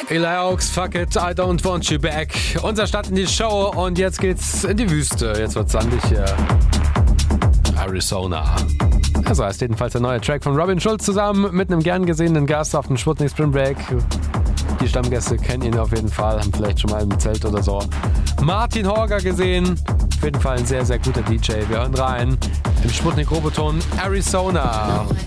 Eli Oaks, fuck it, I don't want you back. Unser Start in die Show und jetzt geht's in die Wüste. Jetzt wird's sandig hier. Arizona. Also heißt jedenfalls der neue Track von Robin Schulz zusammen mit einem gern gesehenen Gast auf dem Sputnik Spring Break. Die Stammgäste kennen ihn auf jeden Fall, haben vielleicht schon mal im Zelt oder so Martin Horger gesehen. Auf jeden Fall ein sehr, sehr guter DJ. Wir hören rein im Sputnik Roboton Arizona.